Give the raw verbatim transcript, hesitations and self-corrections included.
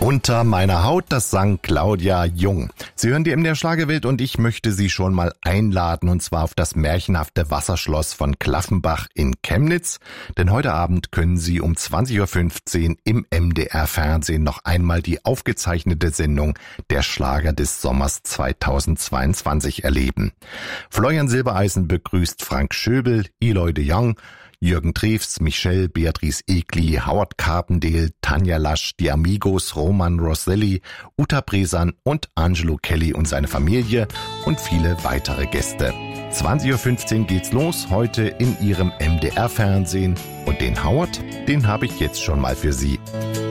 Unter meiner Haut, das sang Claudia Jung. Sie hören die M D R Schlagerwelt und ich möchte Sie schon mal einladen, und zwar auf das märchenhafte Wasserschloss von Klaffenbach in Chemnitz. Denn heute Abend können Sie um zwanzig Uhr fünfzehn im M D R Fernsehen noch einmal die aufgezeichnete Sendung Der Schlager des Sommers zweitausendzweiundzwanzig erleben. Florian Silbereisen begrüßt Frank Schöbel, Eloy de Jong, Jürgen Treves, Michelle, Beatrice Egli, Howard Carpendale, Tanja Lasch, die Amigos, Roman Rosselli, Uta Bresan und Angelo Kelly und seine Familie und viele weitere Gäste. zwanzig Uhr fünfzehn geht's los, heute in Ihrem M D R Fernsehen. Und den Howard, den habe ich jetzt schon mal für Sie.